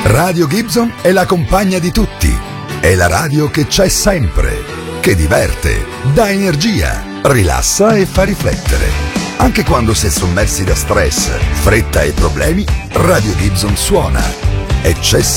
Radio Gibson è la compagna di tutti. È la radio che c'è sempre, che diverte, dà energia, rilassa e fa riflettere. Anche quando si è sommersi da stress, fretta e problemi, Radio Gibson suona e c'è